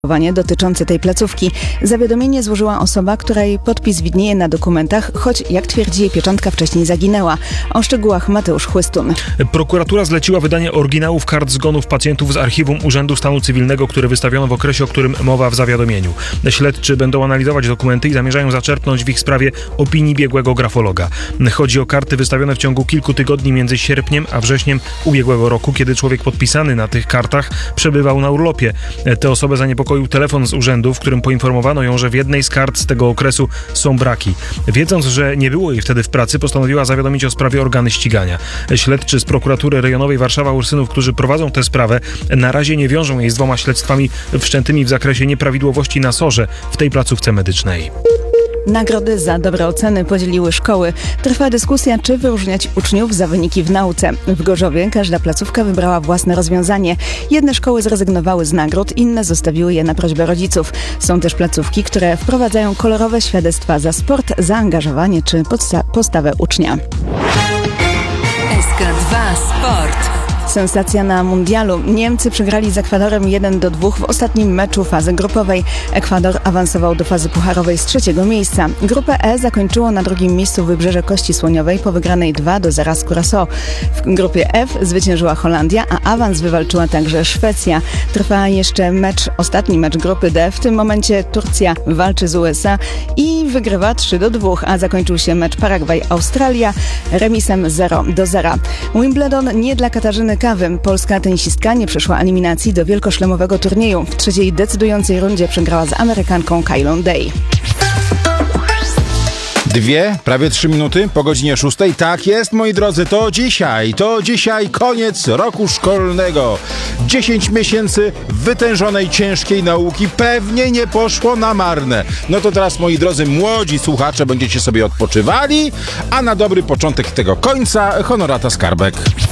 dotyczące tej placówki. Zawiadomienie złożyła osoba, której podpis widnieje na dokumentach, choć, jak twierdzi, jej pieczątka wcześniej zaginęła. O szczegółach Mateusz Chłystun. Prokuratura zleciła wydanie oryginałów kart zgonów pacjentów z archiwum Urzędu Stanu Cywilnego, które wystawiono w okresie, o którym mowa w zawiadomieniu. Śledczy będą analizować dokumenty i zamierzają zaczerpnąć w ich sprawie opinii biegłego grafologa. Chodzi o karty wystawione w ciągu kilku tygodni między sierpniem a wrześniem ubiegłego roku, kiedy człowiek podpisany na tych kartach przebywał na urlopie. Tę osobę zaniepokoił telefon z urzędu, w którym poinformowano ją, że w jednej z kart z tego okresu są braki. Wiedząc, że nie było jej wtedy w pracy, postanowiła zawiadomić o sprawie organy ścigania. Śledczy z prokuratury rejonowej Warszawa-Ursynów, którzy prowadzą tę sprawę, na razie nie wiążą jej z 2 śledztwami wszczętymi w zakresie nieprawidłowości na SOR-ze w tej placówce medycznej. Nagrody za dobre oceny podzieliły szkoły. Trwa dyskusja, czy wyróżniać uczniów za wyniki w nauce. W Gorzowie każda placówka wybrała własne rozwiązanie. Jedne szkoły zrezygnowały z nagród, inne zostawiły je na prośbę rodziców. Są też placówki, które wprowadzają kolorowe świadectwa za sport, zaangażowanie czy postawę ucznia. SK2 Sport. Sensacja na mundialu. Niemcy przegrali z Ekwadorem 1-2 w ostatnim meczu fazy grupowej. Ekwador awansował do fazy pucharowej z 3. miejsca. Grupę E zakończyło na 2. miejscu Wybrzeże Kości Słoniowej po wygranej 2-0 z Curaçao. W grupie F zwyciężyła Holandia, a awans wywalczyła także Szwecja. Trwa jeszcze ostatni mecz grupy D. W tym momencie Turcja walczy z USA i wygrywa 3-2, a zakończył się mecz Paragwaj-Australia remisem 0-0. Wimbledon nie dla Katarzyny Kawy. Polska tenisistka nie przeszła eliminacji do wielkoszlemowego turnieju. W 3. decydującej rundzie przegrała z Amerykanką Kylą Day. Prawie 3 minuty po godzinie 6. Tak jest, moi drodzy, to dzisiaj koniec roku szkolnego. 10 miesięcy wytężonej, ciężkiej nauki pewnie nie poszło na marne. No to teraz, moi drodzy, młodzi słuchacze, będziecie sobie odpoczywali, a na dobry początek tego końca Honorata Skarbek.